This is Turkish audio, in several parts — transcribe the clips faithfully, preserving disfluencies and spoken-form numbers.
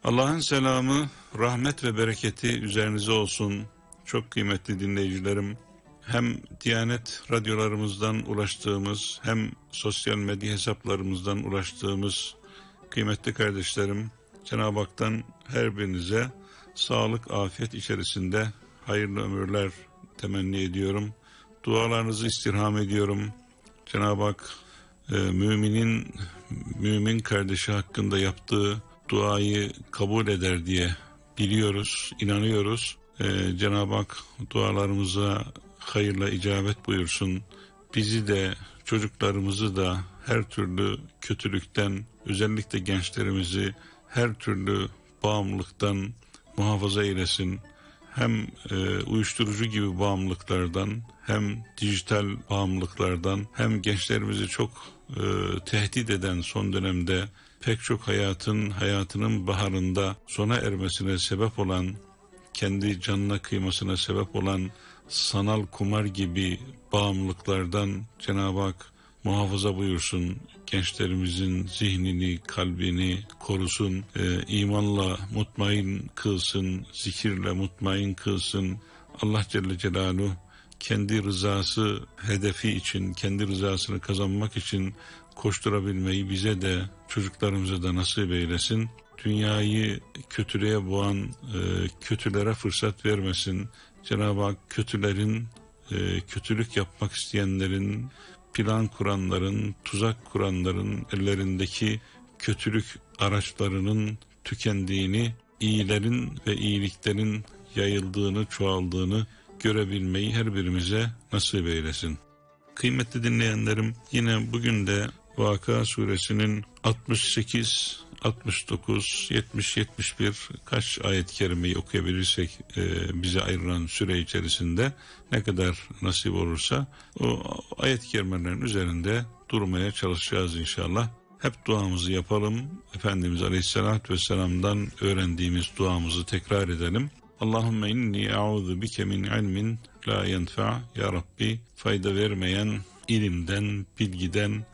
Allah'ın selamı, rahmet ve bereketi üzerinize olsun. Çok kıymetli dinleyicilerim, hem Diyanet radyolarımızdan ulaştığımız hem sosyal medya hesaplarımızdan ulaştığımız kıymetli kardeşlerim, Cenab-ı Hak'tan her birinize sağlık, afiyet içerisinde hayırlı ömürler temenni ediyorum. Dualarınızı istirham ediyorum. Cenab-ı Hak e, müminin mümin kardeşi hakkında yaptığı duayı kabul eder diye biliyoruz, inanıyoruz. Ee, Cenab-ı Hak dualarımıza hayırla icabet buyursun. Bizi de çocuklarımızı da her türlü kötülükten, özellikle gençlerimizi her türlü bağımlılıktan muhafaza eylesin. Hem e, uyuşturucu gibi bağımlılıklardan, hem dijital bağımlılıklardan, hem gençlerimizi çok e, tehdit eden son dönemde pek çok hayatın hayatının baharında sona ermesine sebep olan, kendi canına kıymasına sebep olan sanal kumar gibi bağımlılıklardan Cenab-ı Hak muhafaza buyursun. Gençlerimizin zihnini, kalbini korusun, e, imanla mutmain kılsın, zikirle mutmain kılsın. Allah Celle Celaluhu kendi rızası hedefi için, kendi rızasını kazanmak için koşturabilmeyi bize de çocuklarımıza da nasip eylesin. Dünyayı kötülüğe boğan e, kötülere fırsat vermesin. Cenab-ı Hak kötülerin, e, kötülük yapmak isteyenlerin, plan kuranların, tuzak kuranların ellerindeki kötülük araçlarının tükendiğini, iyilerin ve iyiliklerin yayıldığını, çoğaldığını görebilmeyi her birimize nasip eylesin. Kıymetli dinleyenlerim, yine bugün de Vakıa Suresinin altmış sekiz, altmış dokuz, yetmiş, yetmiş bir kaç ayet-i kerimeyi okuyabilirsek e, bize ayrılan süre içerisinde ne kadar nasip olursa o ayet-i kerimelerin üzerinde durmaya çalışacağız inşallah. Hep duamızı yapalım. Efendimiz Aleyhisselatü Vesselam'dan öğrendiğimiz duamızı tekrar edelim. Allahümme inni e'udhu bike min ilmin la yenfa. Ya Rabbi, fayda vermeyen ilimden, bilgiden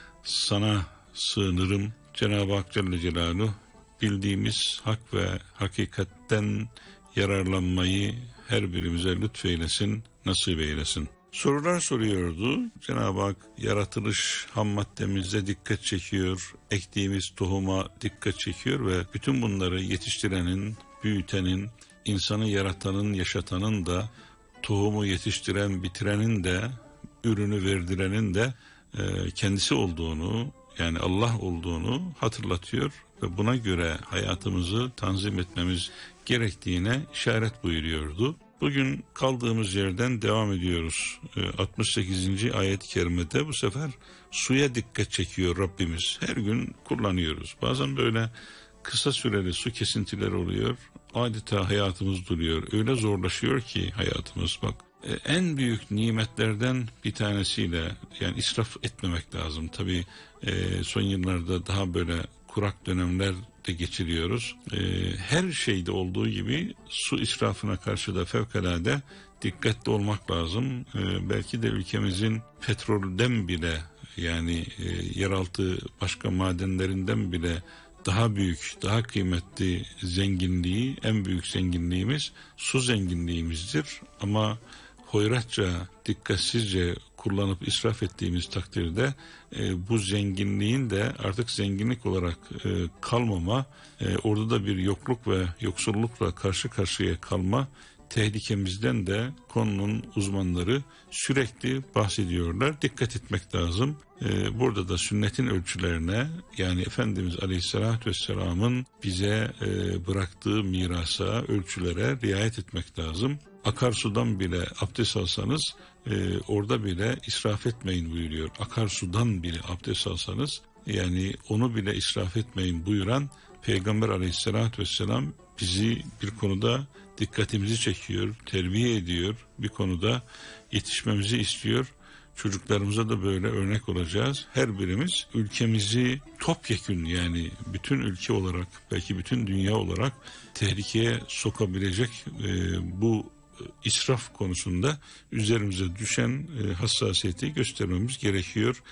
sana sığınırım. Cenab-ı Hak Celle Celaluhu bildiğimiz hak ve hakikatten yararlanmayı her birimize lütfeylesin, nasip eylesin. Sorular soruyordu. Cenab-ı Hak yaratılış ham maddemize dikkat çekiyor, ektiğimiz tohuma dikkat çekiyor ve bütün bunları yetiştirenin, büyütenin, insanı yaratanın, yaşatanın da, tohumu yetiştiren, bitirenin de, ürünü verdirenin de e, kendisi olduğunu, yani Allah olduğunu hatırlatıyor ve buna göre hayatımızı tanzim etmemiz gerektiğine işaret buyuruyordu. Bugün kaldığımız yerden devam ediyoruz. altmış sekizinci ayet-i kerimede bu sefer suya dikkat çekiyor Rabbimiz. Her gün kullanıyoruz. Bazen böyle kısa süreli su kesintileri oluyor. Adeta hayatımız duruyor. Öyle zorlaşıyor ki hayatımız. Bak, en büyük nimetlerden bir tanesiyle, yani israf etmemek lazım. Tabii e, son yıllarda daha böyle kurak dönemler de geçiriyoruz. E, her şeyde olduğu gibi su israfına karşı da fevkalade dikkatli olmak lazım. E, belki de ülkemizin petrolden bile, yani e, yeraltı başka madenlerinden bile daha büyük, daha kıymetli zenginliği, en büyük zenginliğimiz su zenginliğimizdir. Ama hoyratça, dikkatsizce kullanıp israf ettiğimiz takdirde e, bu zenginliğin de artık zenginlik olarak e, kalmama, e, orada da bir yokluk ve yoksullukla karşı karşıya kalma tehlikemizden de konunun uzmanları sürekli bahsediyorlar. Dikkat etmek lazım. Ee, burada da sünnetin ölçülerine, yani Efendimiz Aleyhisselatü Vesselam'ın bize e, bıraktığı mirasa, ölçülere riayet etmek lazım. Akarsudan bile abdest alsanız e, orada bile israf etmeyin buyuruyor. Akarsudan bile abdest alsanız, yani onu bile israf etmeyin buyuran Peygamber Aleyhisselatü Vesselam bizi bir konuda dikkatimizi çekiyor, terbiye ediyor, bir konuda yetişmemizi istiyor. Çocuklarımıza da böyle örnek olacağız. Her birimiz ülkemizi topyekün, yani bütün ülke olarak, belki bütün dünya olarak tehlikeye sokabilecek e, bu israf konusunda üzerimize düşen e, hassasiyeti göstermemiz gerekiyor.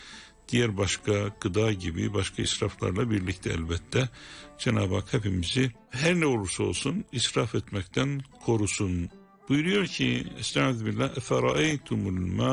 diğer başka gıda gibi başka israflarla birlikte elbette Cenab-ı Hak hepimizi her ne olursa olsun israf etmekten korusun. Buyuruyor ki Estağfirullah, eferâeytumul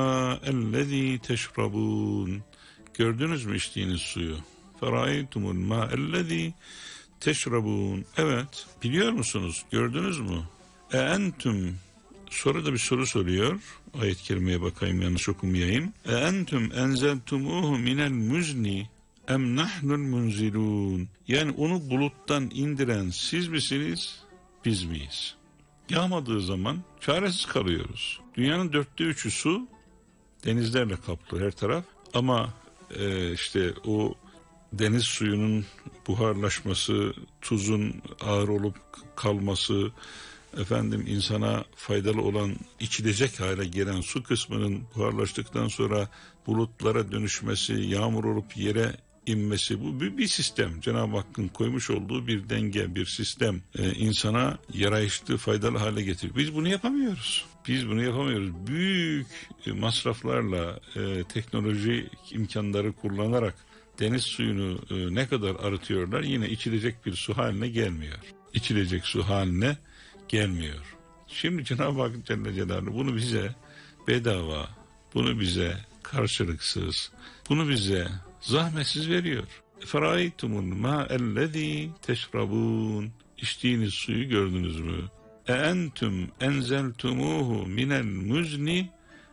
mâ'ellezî teşrabûn. Gördünüz mü içtiğiniz suyu? Ferâeytumul mâ'ellezî teşrabûn. Evet, biliyor musunuz? Gördünüz mü? E entüm. Sonra da bir soru soruyor. Ayet-i kerimeye bakayım, yanlış okumayayım. E entüm enzeltumuhu minel muzni em nahnul munzilun. Yani onu buluttan indiren siz misiniz, biz miyiz? Yağmadığı zaman çaresiz kalıyoruz. Dünyanın dörtte üçü su, denizlerle kaplı her taraf. Ama e, işte o deniz suyunun buharlaşması, tuzun ağır olup kalması, efendim insana faydalı olan içilecek hale gelen su kısmının buharlaştıktan sonra bulutlara dönüşmesi, yağmur olup yere inmesi, bu bir, bir sistem. Cenab-ı Hakk'ın koymuş olduğu bir denge, bir sistem. Ee, insana yarayışlı, faydalı hale getiriyor. Biz bunu yapamıyoruz. Biz bunu yapamıyoruz. Büyük masraflarla, e, teknoloji imkanları kullanarak deniz suyunu e, ne kadar arıtıyorlar, yine içilecek bir su haline gelmiyor. İçilecek su haline gelmiyor. Şimdi Cenab-ı Hak Celle Celaluhu bunu bize bedava, bunu bize karşılıksız, bunu bize zahmetsiz veriyor. Ferâeytumul mâ'ellezî teşrabûn. İçtiğiniz suyu gördünüz mü? E entüm enzeltumuhu minel muzni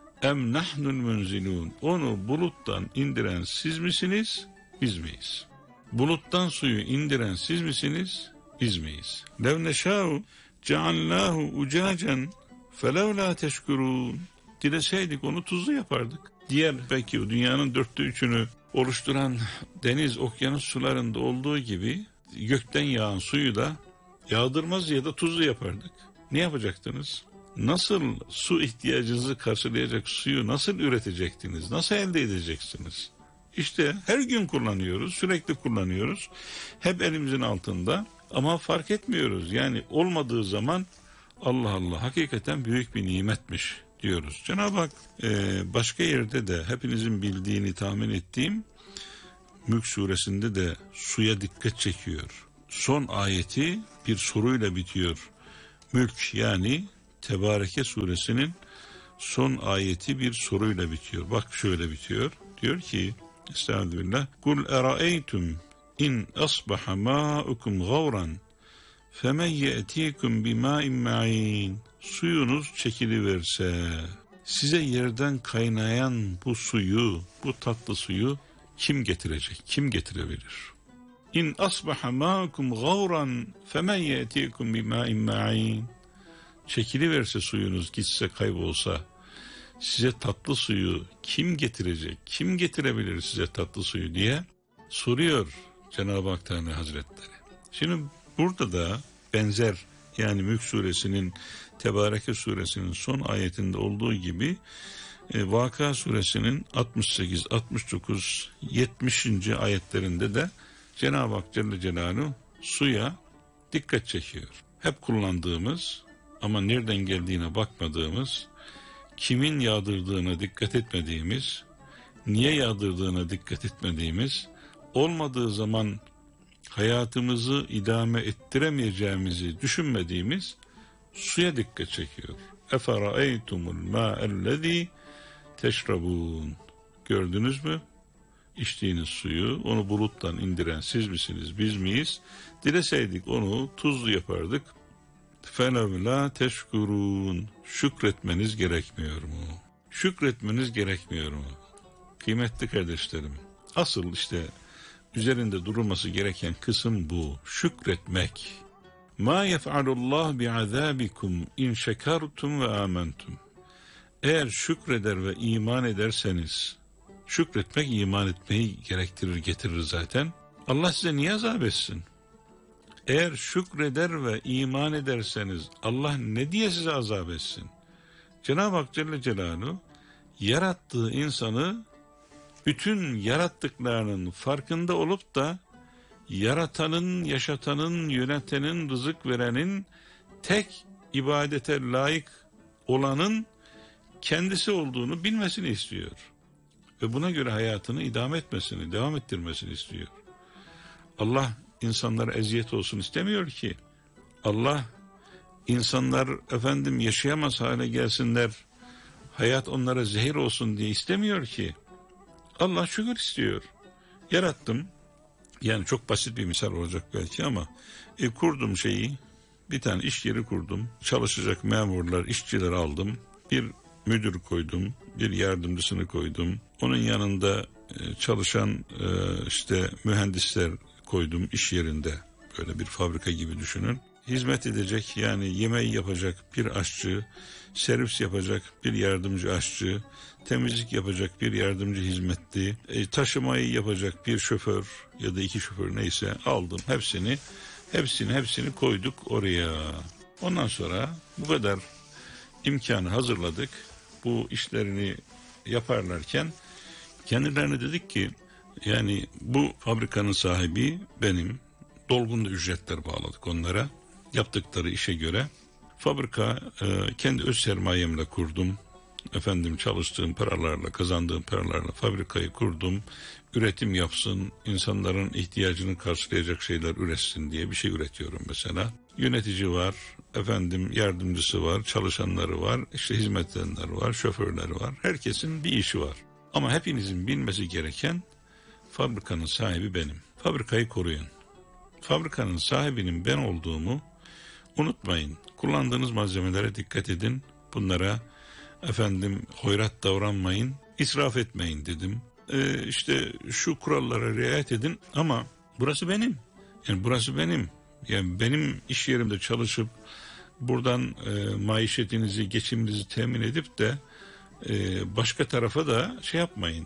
em nahnul munzilûn. Onu buluttan indiren siz misiniz, biz miyiz? Buluttan suyu indiren siz misiniz, biz miyiz? Lev neşâ'u ceallâhu ucâcen felevlâ teşkurûn. Dileseydik onu tuzlu yapardık. Diğer belki o dünyanın dörtte üçünü oluşturan deniz, okyanus sularında olduğu gibi gökten yağan suyu da yağdırmaz ya da tuzlu yapardık. Ne yapacaktınız? Nasıl su ihtiyacınızı karşılayacak suyu nasıl üretecektiniz? Nasıl elde edeceksiniz? İşte her gün kullanıyoruz, sürekli kullanıyoruz. Hep elimizin altında ama fark etmiyoruz. Yani olmadığı zaman Allah Allah, hakikaten büyük bir nimetmiş diyoruz. Cenab-ı Hak e, başka yerde de hepinizin bildiğini tahmin ettiğim Mülk suresinde de suya dikkat çekiyor. Son ayeti bir soruyla bitiyor. Mülk yani Tebareke suresinin son ayeti bir soruyla bitiyor. Bak şöyle bitiyor. Diyor ki Estağfirullah. Kul eraeytum in asbaha ma'ukum gavran femen ye'tikum bima'in ma'in. Suyunuz çekiliverse, size yerden kaynayan bu suyu, bu tatlı suyu kim getirecek? Kim getirebilir? İn asbaha ma'ukum gavran femen ye'tikum bima'in ma'in. Çekiliverse suyunuz, gitse, kaybolsa, size tatlı suyu kim getirecek? Kim getirebilir size tatlı suyu diye soruyor Cenab-ı Hak Teala Hazretleri. Şimdi burada da benzer, yani Mülk suresinin, Tebareke suresinin son ayetinde olduğu gibi e, Vaka suresinin altmış sekiz, altmış dokuz, yetmişinci ayetlerinde de Cenab-ı Hak Celle Celaluhu suya dikkat çekiyor. Hep kullandığımız ama nereden geldiğine bakmadığımız, kimin yağdırdığına dikkat etmediğimiz, niye yağdırdığına dikkat etmediğimiz, olmadığı zaman hayatımızı idame ettiremeyeceğimizi düşünmediğimiz suya dikkat çekiyor. Eferâeytumul mâ'ellezî teşrabûn. Gördünüz mü? İçtiğiniz suyu, onu buluttan indiren siz misiniz, biz miyiz? Dileseydik onu tuzlu yapardık. Felevlâ teşkurûn. Şükretmeniz gerekmiyor mu? Şükretmeniz gerekmiyor mu? Kıymetli kardeşlerim, asıl işte üzerinde durulması gereken kısım bu. Şükretmek. Ma yef'alullah bi'azâbikum in şekertum ve âmentum. Eğer şükreder ve iman ederseniz, şükretmek iman etmeyi gerektirir, getirir zaten. Allah size niye azap etsin? Eğer şükreder ve iman ederseniz Allah ne diye size azap etsin? Cenab-ı Hak Celle Celaluhu yarattığı insanı bütün yarattıklarının farkında olup da yaratanın, yaşatanın, yönetenin, rızık verenin, tek ibadete layık olanın kendisi olduğunu bilmesini istiyor. ve buna göre hayatını idame etmesini, devam ettirmesini istiyor. Allah insanlara eziyet olsun istemiyor ki. Allah insanlar efendim yaşayamaz hale gelsinler, hayat onlara zehir olsun diye istemiyor ki. Allah şükür istiyor. Yarattım. Yani çok basit bir misal olacak belki ama e, kurdum şeyi, bir tane iş yeri kurdum. Çalışacak memurlar, işçiler aldım. Bir müdür koydum, bir yardımcısını koydum. Onun yanında e, çalışan e, işte mühendisler koydum iş yerinde. Böyle bir fabrika gibi düşünün. Hizmet edecek, yani yemeği yapacak bir aşçı, servis yapacak bir yardımcı aşçı, temizlik yapacak bir yardımcı hizmetli, e, taşımayı yapacak bir şoför ya da iki şoför neyse aldım hepsini, hepsini hepsini koyduk oraya. Ondan sonra bu kadar imkanı hazırladık. Bu işlerini yaparlarken kendilerine dedik ki yani bu fabrikanın sahibi benim. Dolgun da ücretler bağladık onlara. Yaptıkları işe göre. Fabrika e, kendi öz sermayemle kurdum. Efendim çalıştığım paralarla, kazandığım paralarla fabrikayı kurdum. Üretim yapsın, insanların ihtiyacını karşılayacak şeyler üretsin diye bir şey üretiyorum mesela. Yönetici var, efendim yardımcısı var, çalışanları var, işte hizmet edenler var, şoförleri var. Herkesin bir işi var. Ama hepinizin bilmesi gereken fabrikanın sahibi benim. Fabrikayı koruyun. Fabrikanın sahibinin ben olduğumu unutmayın. Kullandığınız malzemelere dikkat edin. Bunlara efendim hoyrat davranmayın, israf etmeyin dedim. Ee, işte şu kurallara riayet edin ama burası benim. Yani burası benim. Yani benim iş yerimde çalışıp buradan e, maişetinizi, geçiminizi temin edip de e, başka tarafa da şey yapmayın.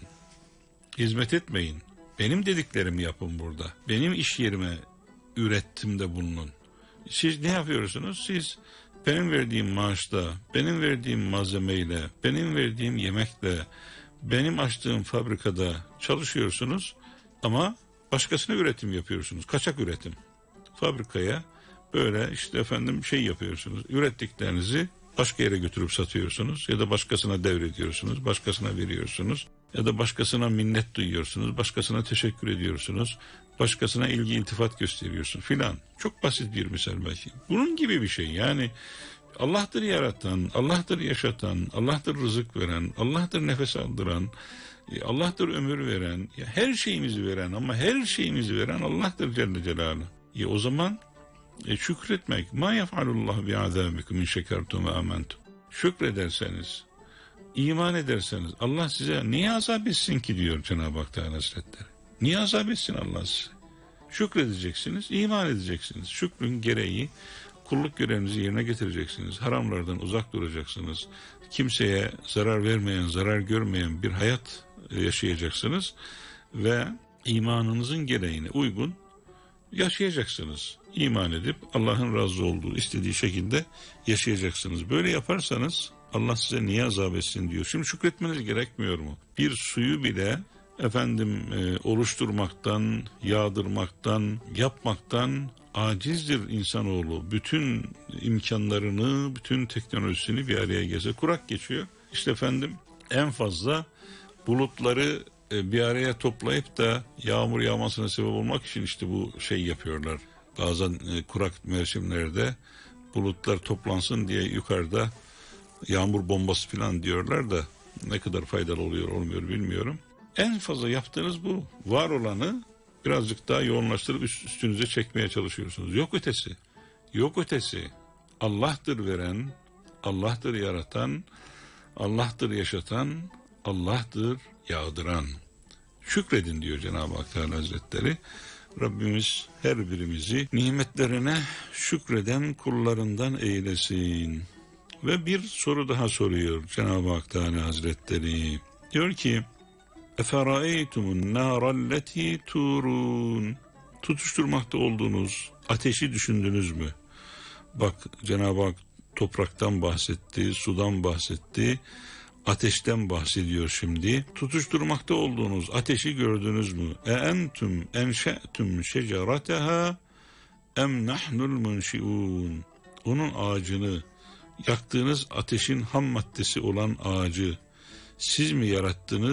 Hizmet etmeyin. Benim dediklerimi yapın burada. Benim iş yerime ürettimde bulunun. Siz ne yapıyorsunuz? Siz benim verdiğim maaşla, benim verdiğim malzemeyle, benim verdiğim yemekle, benim açtığım fabrikada çalışıyorsunuz ama başkasına üretim yapıyorsunuz. Kaçak üretim. Fabrikaya böyle işte efendim şey yapıyorsunuz. Ürettiklerinizi başka yere götürüp satıyorsunuz ya da başkasına devrediyorsunuz, başkasına veriyorsunuz ya da başkasına minnet duyuyorsunuz, başkasına teşekkür ediyorsunuz, başkasına ilgi iltifat gösteriyorsun filan. Çok basit bir misal belki. Bunun gibi bir şey yani. Allah'tır yaratan, Allah'tır yaşatan, Allah'tır rızık veren, Allah'tır nefes aldıran, Allah'tır ömür veren, her şeyimizi veren ama her şeyimizi veren Allah'tır Celle Celaluhu. E o zaman e, şükretmek. Ma yef'alullah bi'azabikum in şekertum ve amentum. Şükrederseniz, iman ederseniz Allah size niye azap etsin ki diyor Cenab-ı Hak Teala Hazretleri. Niye azap etsin Allah size? Şükredeceksiniz, iman edeceksiniz. Şükrün gereği kulluk görevinizi yerine getireceksiniz. Haramlardan uzak duracaksınız. Kimseye zarar vermeyen, zarar görmeyen bir hayat yaşayacaksınız. Ve imanınızın gereğine uygun yaşayacaksınız. İman edip Allah'ın razı olduğu, istediği şekilde yaşayacaksınız. Böyle yaparsanız Allah size niye azap etsin diyor. Şimdi şükretmeniz gerekmiyor mu? Bir suyu bile efendim e, oluşturmaktan, yağdırmaktan, yapmaktan acizdir insanoğlu. Bütün imkanlarını, bütün teknolojisini bir araya gelse kurak geçiyor. İşte efendim en fazla bulutları bir araya toplayıp da yağmur yağmasına sebep olmak için işte bu şey yapıyorlar. Bazen kurak mevsimlerde bulutlar toplansın diye yukarıda yağmur bombası falan diyorlar da ne kadar faydalı oluyor olmuyor bilmiyorum. En fazla yaptığınız bu. Var olanı birazcık daha yoğunlaştırıp üst, üstünüze çekmeye çalışıyorsunuz. Yok ötesi. Yok ötesi. Allah'tır veren, Allah'tır yaratan, Allah'tır yaşatan, Allah'tır yağdıran. Şükredin diyor Cenab-ı Hak Teala Hazretleri. Rabbimiz her birimizi nimetlerine şükreden kullarından eylesin. Ve bir soru daha soruyor Cenab-ı Hak Teala Hazretleri. Diyor ki: "Eferâeytumun nâralleti turun." Tutuşturmakta olduğunuz ateşi düşündünüz mü? Bak Cenab-ı Hak topraktan bahsetti, sudan bahsetti, ateşten bahsediyor şimdi. Tutuşturmakta olduğunuz ateşi gördünüz mü? E entum enşe'tum şecereteha em nahnul munşiun. Onun ağacını, yaktığınız ateşin ham maddesi olan ağacı siz mi yarattınız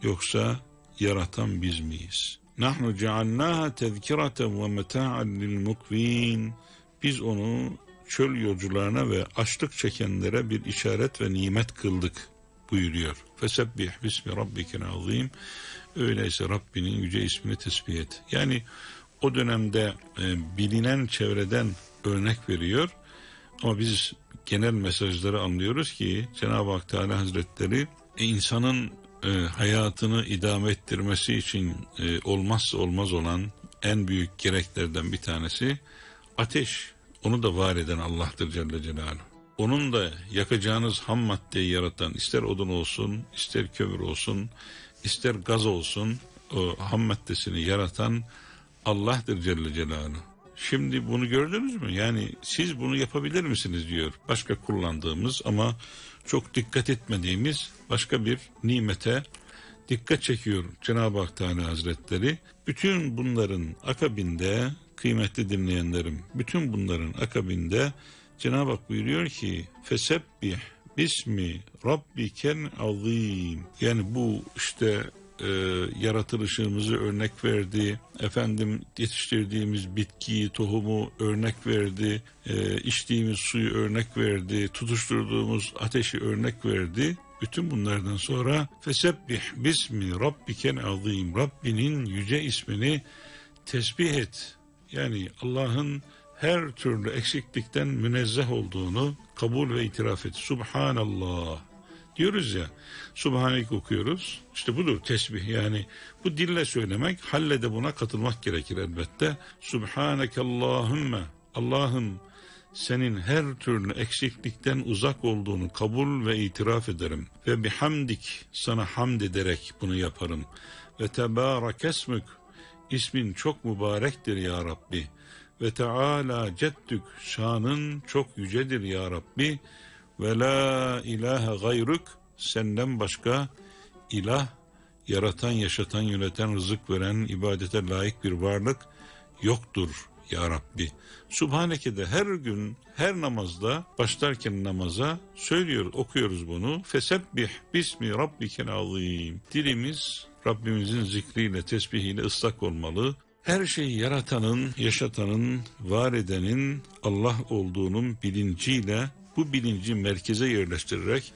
yoksa yaratan biz miyiz? Nahnu cealnaha tezkireten ve meta'an lil mukvin. Biz onu çöl yolcularına ve açlık çekenlere bir işaret ve nimet kıldık buyuruyor. Fesebbih bismi rabbikel azim. Öyleyse Rabbinin yüce ismini tesbih et. Yani o dönemde e, bilinen çevreden örnek veriyor. Ama biz genel mesajları anlıyoruz ki Cenab-ı Hak Teala Hazretleri e, insanın e, hayatını idame ettirmesi için e, olmazsa olmaz olan en büyük gereklerden bir tanesi ateş. Onu da var eden Allah'tır Celle Celaluhu. Onun da yakacağınız ham maddeyi yaratan, ister odun olsun, ister kömür olsun, ister gaz olsun, o ham maddesini yaratan Allah'tır Celle Celaluhu. Şimdi bunu gördünüz mü? Yani siz bunu yapabilir misiniz diyor. Başka kullandığımız ama çok dikkat etmediğimiz başka bir nimete dikkat çekiyor Cenab-ı Hak Teala Hazretleri. Bütün bunların akabinde kıymetli dinleyenlerim, bütün bunların akabinde Cenab-ı Hak buyuruyor ki fesebbih bismi rabbikel azim. Yani bu işte e, yaratılışımızı örnek verdi, efendim yetiştirdiğimiz bitkiyi, tohumu örnek verdi, e, içtiğimiz suyu örnek verdi, tutuşturduğumuz ateşi örnek verdi. Bütün bunlardan sonra fesebbih bismi rabbikel azim. Rabbinin yüce ismini tesbih et. Yani Allah'ın her türlü eksiklikten münezzeh olduğunu kabul ve itiraf et. Subhanallah diyoruz ya. Subhanek okuyoruz. İşte budur tesbih. Yani bu dille söylemek, halle de buna katılmak gerekir elbette. Subhanekallahümme. Allah'ım senin her türlü eksiklikten uzak olduğunu kabul ve itiraf ederim. Ve bihamdik, sana hamd ederek bunu yaparım. Ve tebârek esmük, ismin çok mübarektir ya Rabbi. Ve teâlâ ceddük, şanın çok yücedir ya Rabbi. Ve la ilahe gayrük, senden başka ilah, yaratan, yaşatan, yöneten, rızık veren, ibadete layık bir varlık yoktur ya Rabbi. Subhaneke de her gün, her namazda, başlarken namaza söylüyor, okuyoruz bunu. Fesebbih bismi rabbikel azim. Dilimiz Rabbimizin zikriyle, tesbihiyle ıslak olmalı. Her şeyi yaratanın, yaşatanın, var edenin Allah olduğunun bilinciyle, bu bilinci merkeze yerleştirerek